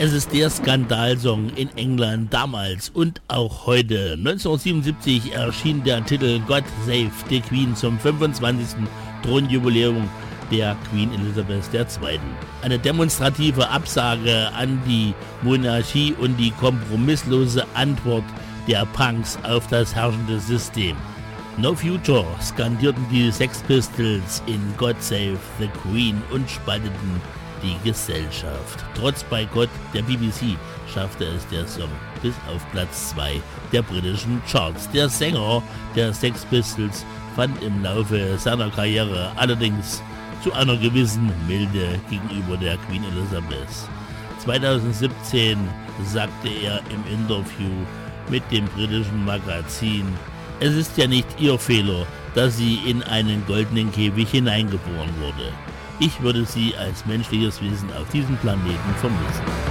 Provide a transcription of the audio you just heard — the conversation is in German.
Es ist der Skandalsong in England damals und auch heute. 1977 erschien der Titel God Save the Queen zum 25. Thronjubiläum der Queen Elizabeth II. Eine demonstrative Absage an die Monarchie und die kompromisslose Antwort der Punks auf das herrschende System. No Future skandierten die Sex Pistols in God Save the Queen und spalteten die Gesellschaft. Trotz Boykott der BBC schaffte es der Song bis auf Platz 2 der britischen Charts. Der Sänger der Sex Pistols fand im Laufe seiner Karriere allerdings zu einer gewissen Milde gegenüber der Queen Elizabeth. 2017 sagte er im Interview mit dem britischen Magazin: Es ist ja nicht ihr Fehler, dass sie in einen goldenen Käfig hineingeboren wurde. Ich würde sie als menschliches Wesen auf diesem Planeten vermissen.